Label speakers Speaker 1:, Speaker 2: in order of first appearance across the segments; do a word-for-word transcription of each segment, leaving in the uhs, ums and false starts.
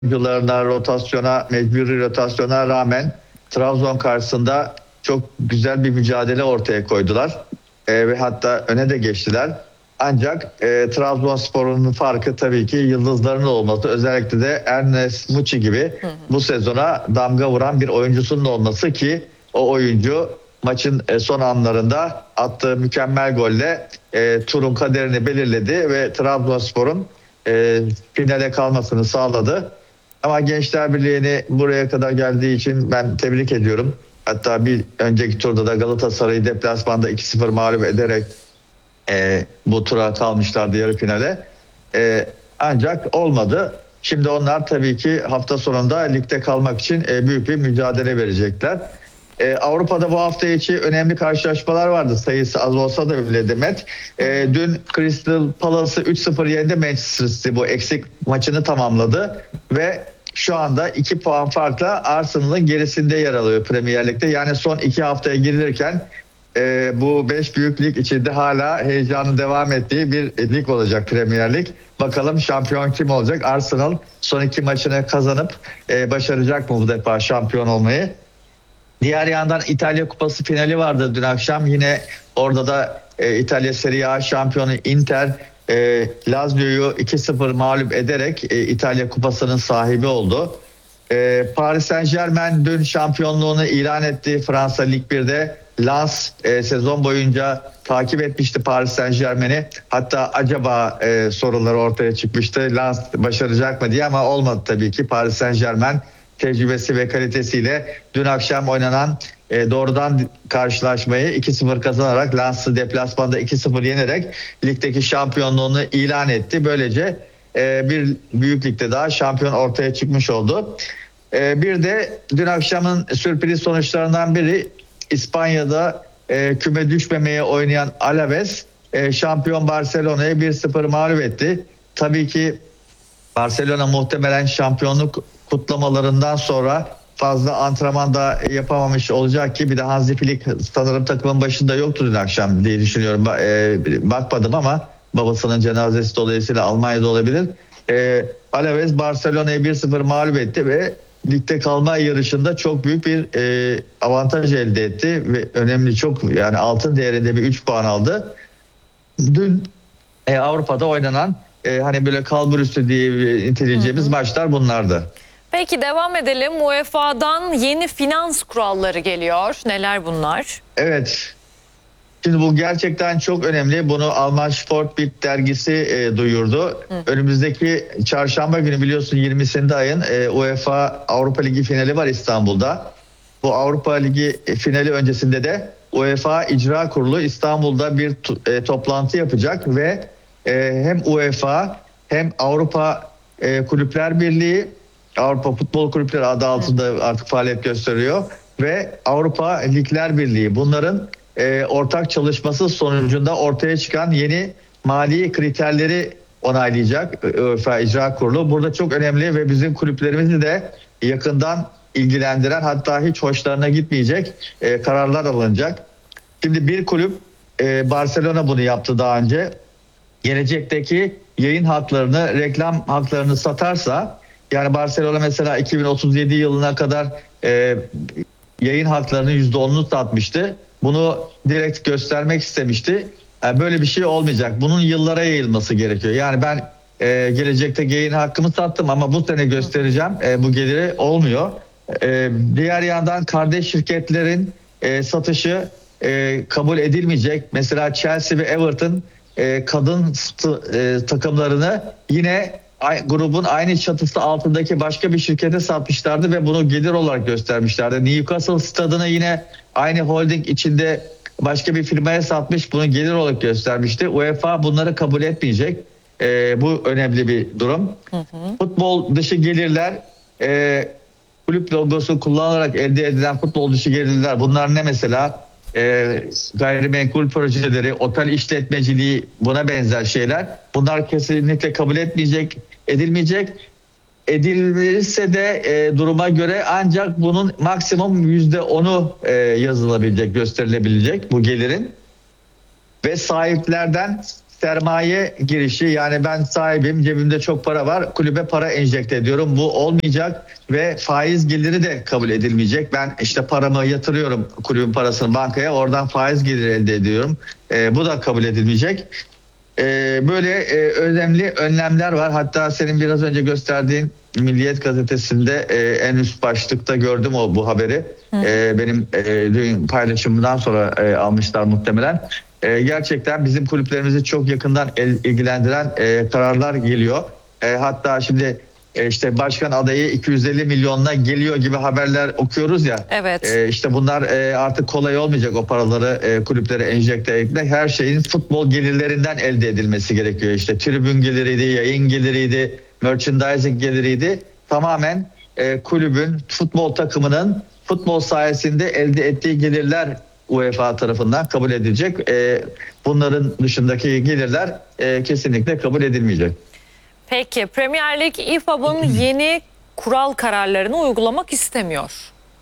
Speaker 1: oyuncularına, rotasyona, mecburi rotasyona rağmen Trabzon karşısında çok güzel bir mücadele ortaya koydular. E, ve hatta öne de geçtiler. Ancak e, Trabzonspor'un farkı tabii ki yıldızların olması. Özellikle de Ernest Muçi gibi hı hı. bu sezona damga vuran bir oyuncusunun olması ki o oyuncu maçın e, son anlarında attığı mükemmel golle e, turun kaderini belirledi ve Trabzonspor'un e, finale kalmasını sağladı. Ama Gençler Birliği'ni buraya kadar geldiği için ben tebrik ediyorum. Hatta bir önceki turda da Galatasaray'ı deplasmanda iki sıfır mağlup ederek e, bu tura kalmışlardı yarı finale. E, ancak olmadı. Şimdi onlar tabii ki hafta sonunda ligde kalmak için e, büyük bir mücadele verecekler. Ee, Avrupa'da bu hafta içi önemli karşılaşmalar vardı. Sayısı az olsa da bile Demet. Ee, dün Crystal Palace'ı üç sıfır yendi Manchester City. Bu eksik maçını tamamladı. Ve şu anda iki puan farkla Arsenal'ın gerisinde yer alıyor Premier Lig'de. Yani son iki haftaya girilirken e, bu beş büyük lig içinde hala heyecanı devam ettiği bir lig olacak Premier Lig. Bakalım şampiyon kim olacak? Arsenal son iki maçını kazanıp e, başaracak mı bu defa şampiyon olmayı? Diğer yandan İtalya Kupası finali vardı dün akşam. Yine orada da e, İtalya Serie A şampiyonu Inter e, Lazio'yu iki sıfır mağlup ederek e, İtalya Kupası'nın sahibi oldu. E, Paris Saint-Germain dün şampiyonluğunu ilan etti. Fransa Lig bir'de Lens e, sezon boyunca takip etmişti Paris Saint-Germain'i. Hatta acaba e, soruları ortaya çıkmıştı. Lens başaracak mı diye ama olmadı tabii ki. Paris Saint-Germain tecrübesi ve kalitesiyle dün akşam oynanan e, doğrudan karşılaşmayı iki sıfır kazanarak Lens'i deplasmanda iki sıfır yenerek ligdeki şampiyonluğunu ilan etti. Böylece e, bir büyük ligde daha şampiyon ortaya çıkmış oldu. E, bir de dün akşamın sürpriz sonuçlarından biri İspanya'da e, küme düşmemeye oynayan Alaves e, şampiyon Barcelona'yı bir sıfır mağlup etti. Tabii ki Barcelona muhtemelen şampiyonluk kutlamalarından sonra fazla antrenman da yapamamış olacak ki bir de Hansi Flick sanırım takımın başında yoktu dün akşam diye düşünüyorum. E, bakmadım ama babasının cenazesi dolayısıyla Almanya'da olabilir. E, Alaves Barcelona'yı bir sıfır mağlup etti ve ligde kalma yarışında çok büyük bir e, avantaj elde etti ve önemli çok yani altın değerinde bir üç puan aldı. Dün e, Avrupa'da oynanan e, hani böyle kalburüstü diye niteleyeceğimiz maçlar bunlardı.
Speaker 2: Peki devam edelim. U E F A'dan yeni finans kuralları geliyor. Neler bunlar?
Speaker 1: Evet. Şimdi bu gerçekten çok önemli. Bunu Alman Sportbild dergisi e, duyurdu. Hı. Önümüzdeki çarşamba günü biliyorsun yirmisinde ayın e, U E F A Avrupa Ligi finali var İstanbul'da. Bu Avrupa Ligi finali öncesinde de U E F A İcra Kurulu İstanbul'da bir e, toplantı yapacak ve e, hem U E F A hem Avrupa e, Kulüpler Birliği, Avrupa Futbol Kulüpleri adı altında artık faaliyet gösteriyor ve Avrupa Ligler Birliği bunların e, ortak çalışması sonucunda ortaya çıkan yeni mali kriterleri onaylayacak U E F A İcra Kurulu. Burada çok önemli ve bizim kulüplerimizi de yakından ilgilendiren hatta hiç hoşlarına gitmeyecek e, kararlar alınacak. Şimdi bir kulüp e, Barcelona bunu yaptı daha önce. Gelecekteki yayın haklarını, reklam haklarını satarsa yani Barcelona mesela iki bin otuz yedi yılına kadar e, yayın haklarının yüzde onunu satmıştı. Bunu direkt göstermek istemişti. Yani böyle bir şey olmayacak. Bunun yıllara yayılması gerekiyor. Yani ben e, gelecekte yayın hakkımı sattım ama bu sene göstereceğim. E, bu geliri olmuyor. E, diğer yandan kardeş şirketlerin e, satışı e, kabul edilmeyecek. Mesela Chelsea ve Everton e, kadın e, takımlarını yine grubun aynı çatısı altındaki başka bir şirkete satmışlardı ve bunu gelir olarak göstermişlerdi. Newcastle stadını yine aynı holding içinde başka bir firmaya satmış, bunu gelir olarak göstermişti. U E F A bunları kabul etmeyecek. Ee, bu önemli bir durum. Hı hı. Futbol dışı gelirler, e, kulüp logosu kullanılarak elde edilen futbol dışı gelirler. Bunlar ne mesela? E, gayrimenkul projeleri, otel işletmeciliği, buna benzer şeyler. Bunlar kesinlikle kabul etmeyecek, edilmeyecek. Edilirse de e, duruma göre ancak bunun maksimum yüzde onu e, yazılabilecek, gösterilebilecek bu gelirin. Ve sahiplerden sermaye girişi, yani ben sahibim, cebimde çok para var, kulübe para enjekte ediyorum. Bu olmayacak ve faiz geliri de kabul edilmeyecek. Ben işte paramı yatırıyorum, kulübün parasını bankaya, oradan faiz geliri elde ediyorum. E, bu da kabul edilmeyecek. E, böyle e, önemli önlemler var. Hatta senin biraz önce gösterdiğin Milliyet gazetesinde e, en üst başlıkta gördüm o bu haberi. E, benim e, dün paylaşımından sonra e, almışlar muhtemelen. E, gerçekten bizim kulüplerimizi çok yakından el, ilgilendiren e, kararlar geliyor. E, hatta şimdi e, işte başkan adayı iki yüz elli milyonuna geliyor gibi haberler okuyoruz ya.
Speaker 2: Evet.
Speaker 1: E, işte bunlar e, artık kolay olmayacak, o paraları e, kulüplere enjekte etmek. Her şeyin futbol gelirlerinden elde edilmesi gerekiyor. İşte tribün geliriydi, yayın geliriydi, merchandising geliriydi. Tamamen e, kulübün, futbol takımının futbol sayesinde elde ettiği gelirler UEFA tarafından kabul edilecek. E, bunların dışındaki gelirler e, kesinlikle kabul edilmeyecek.
Speaker 2: Peki Premier Lig İ F A B'ın yeni kural kararlarını uygulamak istemiyor.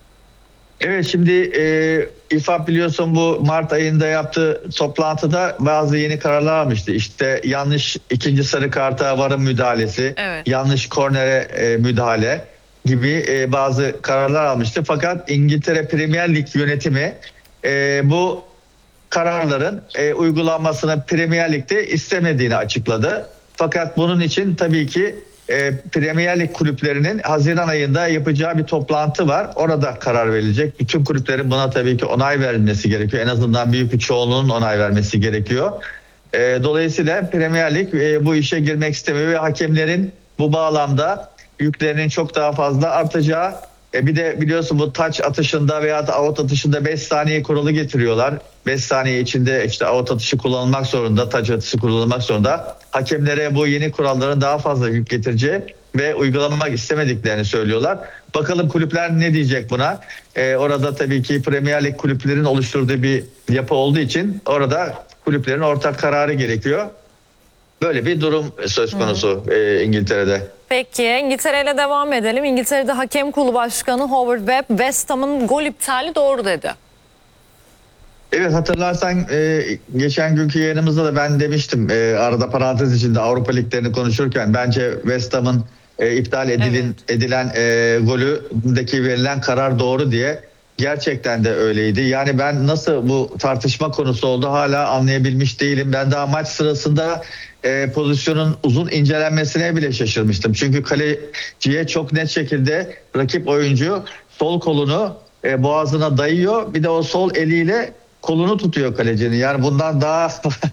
Speaker 1: Evet, şimdi e, İ F A B biliyorsun bu Mart ayında yaptığı toplantıda bazı yeni kararlar almıştı. İşte yanlış ikinci sarı karta VAR'ın müdahalesi,
Speaker 2: Evet.
Speaker 1: yanlış kornere e, müdahale gibi e, bazı kararlar almıştı. Fakat İngiltere Premier Lig yönetimi e, bu kararların e, uygulanmasını Premier Lig'de istemediğini açıkladı. Fakat bunun için tabii ki e, Premier Lig kulüplerinin Haziran ayında yapacağı bir toplantı var. Orada karar verilecek. Bütün kulüplerin buna tabii ki onay verilmesi gerekiyor. En azından büyük bir çoğunluğun onay vermesi gerekiyor. E, dolayısıyla Premier Lig e, bu işe girmek istemiyor ve hakemlerin bu bağlamda yüklerinin çok daha fazla artacağı. E bir de biliyorsun bu taç atışında veya da out atışında beş saniye kuralı getiriyorlar. beş saniye içinde işte out atışı kullanılmak zorunda, taç atışı kullanılmak zorunda. Hakemlere bu yeni kuralların daha fazla yük getireceği ve uygulamak istemediklerini söylüyorlar. Bakalım kulüpler ne diyecek buna? E, orada tabii ki Premier Lig kulüplerin oluşturduğu bir yapı olduğu için orada kulüplerin ortak kararı gerekiyor. Böyle bir durum söz konusu e, İngiltere'de.
Speaker 2: Peki İngiltere ile devam edelim. İngiltere'de Hakem Kurulu Başkanı Howard Webb West Ham'ın gol iptali doğru dedi.
Speaker 1: Evet, hatırlarsan e, geçen günkü yayınımızda da ben demiştim e, arada parantez içinde Avrupa liglerini konuşurken bence West Ham'ın e, iptal edilin,
Speaker 2: Evet.
Speaker 1: edilen e, golündeki verilen karar doğru diye. Gerçekten de öyleydi. Yani ben nasıl bu tartışma konusu oldu hala anlayabilmiş değilim. Ben daha maç sırasında e, pozisyonun uzun incelenmesine bile şaşırmıştım. Çünkü kaleciye çok net şekilde rakip oyuncu sol kolunu e, boğazına dayıyor. Bir de o sol eliyle kolunu tutuyor kalecinin. Yani bundan daha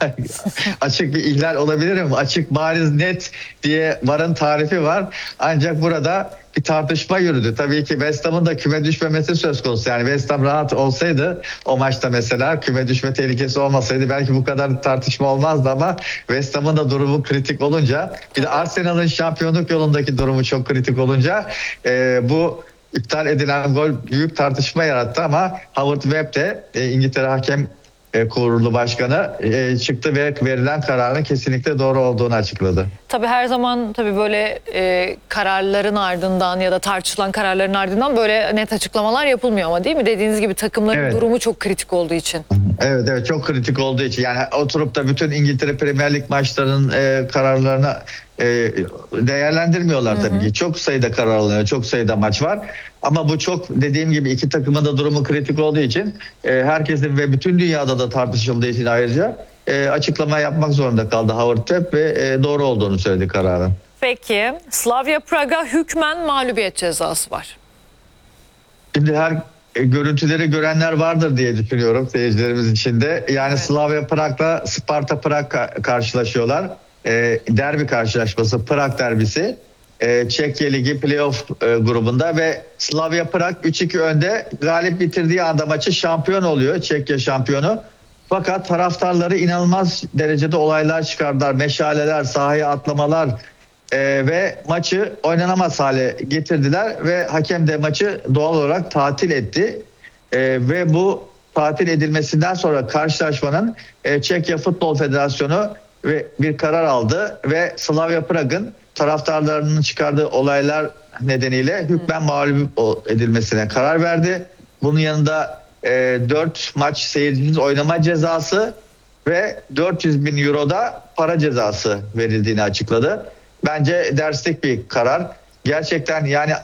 Speaker 1: açık bir ihlal olabilir mi? Açık, bariz, net diye VAR'ın tarifi var. Ancak burada bir tartışma yürüdü. Tabii ki West Ham'ın da küme düşmemesi söz konusu. Yani West Ham rahat olsaydı o maçta mesela küme düşme tehlikesi olmasaydı belki bu kadar tartışma olmazdı ama West Ham'ın da durumu kritik olunca, bir de Arsenal'ın şampiyonluk yolundaki durumu çok kritik olunca e, bu iptal edilen gol büyük tartışma yarattı ama Howard Webb de e, İngiltere Hakem e, Kurulu Başkanı e, çıktı ve verilen kararın kesinlikle doğru olduğunu açıkladı.
Speaker 2: Tabii her zaman tabii böyle e, kararların ardından ya da tartışılan kararların ardından böyle net açıklamalar yapılmıyor ama değil mi? Dediğiniz gibi takımların
Speaker 1: Evet.
Speaker 2: durumu çok kritik olduğu için.
Speaker 1: Evet evet çok kritik olduğu için yani oturup da bütün İngiltere Premier Lig maçlarının e, kararlarını e, değerlendirmiyorlar tabii ki. Çok sayıda karar alınıyor, çok sayıda maç var. Ama bu çok dediğim gibi iki takımın da durumu kritik olduğu için e, herkesin ve bütün dünyada da tartışıldığı için ayrıca e, açıklama yapmak zorunda kaldı Howard Webb ve e, doğru olduğunu söyledi kararın.
Speaker 2: Peki Slavia Praga hükmen mağlubiyet cezası var.
Speaker 1: Şimdi her e, görüntüleri görenler vardır diye düşünüyorum seyircilerimiz içinde. Yani
Speaker 2: Evet.
Speaker 1: Slavia Prag'la Sparta Prag ka- karşılaşıyorlar. E, derbi karşılaşması, Prag derbisi. E, Çekya Ligi playoff e, grubunda ve Slavia Prag üç iki önde, galip bitirdiği anda maçı şampiyon oluyor. Çekya şampiyonu. Fakat taraftarları inanılmaz derecede olaylar çıkardılar. Meşaleler, sahaya atlamalar e, ve maçı oynanamaz hale getirdiler ve hakem de maçı doğal olarak tatil etti. E, ve bu tatil edilmesinden sonra karşılaşmanın e, Çekya Futbol Federasyonu ve bir karar aldı ve Slavia Prag'ın taraftarlarının çıkardığı olaylar nedeniyle hükmen mağlup edilmesine karar verdi. Bunun yanında e, dört maç seyircisiz oynama cezası ve dört yüz bin euro da para cezası verildiğini açıkladı. Bence derslik bir karar. Gerçekten yani